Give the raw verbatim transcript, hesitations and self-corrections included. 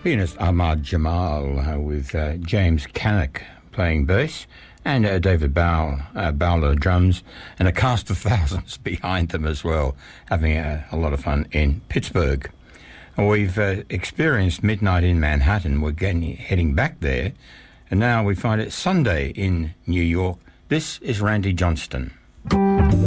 Pianist Ahmad Jamal uh, with uh, James Canick playing bass and uh, David Bow, uh, Bowler drums, and a cast of thousands behind them as well, having a, a lot of fun in Pittsburgh. We've uh, experienced midnight in Manhattan. We're getting, heading back there, and now we find it Sunday in New York. This is Randy Johnston.